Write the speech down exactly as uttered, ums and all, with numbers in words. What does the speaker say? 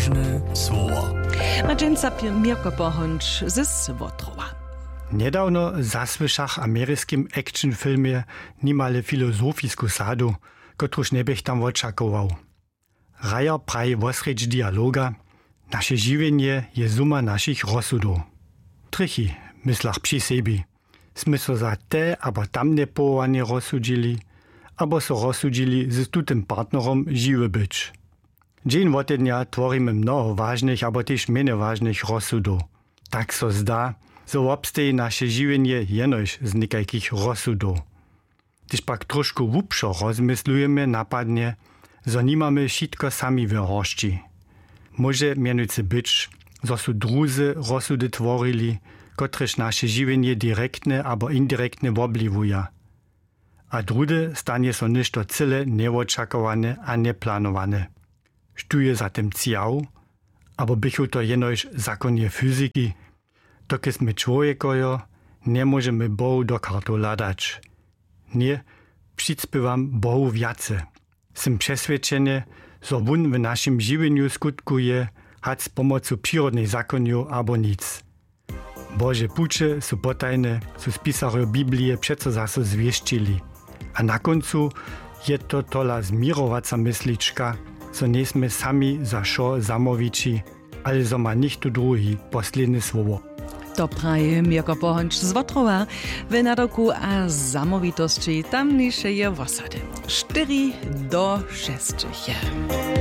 Odważne słowo. Madżęca Mirko Bohącz z Wotrowa. Niedawno zasłyszach ameryskim action filmie nimale filozofisku sadu, kotruż nebych tam očakował. Raja praj wosrecz dialoga, nasze żywienie je suma naszych rozsudów. Trichy, myslach przy sebi, sme so za te abo tamne powołanie rozsudzili, abo so rozsudzili z tutym partnerom żywy być. Dzień wotednia tworimy mnoho ważnych, abo też mene ważnych rozsudów. Tak so zda, so obsteje nasze żywienie jenoś z niekajkich rozsudów. Gdyż pak troszkę wupszo rozmyslujemy napadnie, so nimamy wszystko sami w horszci. Może mianujcy być, so su druzy rozsudy tworili, kotreż nasze żywienie direktne abo indirektne wobliwuja. A drudy stanie so ništo cyle neočakowane a neplanowane. Štuje zatem ciał, abo bychu to jenoś zakonie fyziki, dokie sme człowiekojo, nie możemy Bohu do kartu ladać. Nie, przycpywam Bohu wiace. Sem przesvedčenie, so wun w naszym żywieniu skutkuje, hać z pomocą przyrodnej zakoniu abo nic. Boże pucze su potajne, su spisarjo Biblije przeco zaso zwieszčili. A na koncu je to tola zmirowaca myslička, so nesme sami za šo zamoviči, ale so ma nichto drugi posledne słowo. To praje Mirko Bohącz z Wotrowa, w nadoku a zamowitości tamniejsze je wosady. Cztery do sześciu.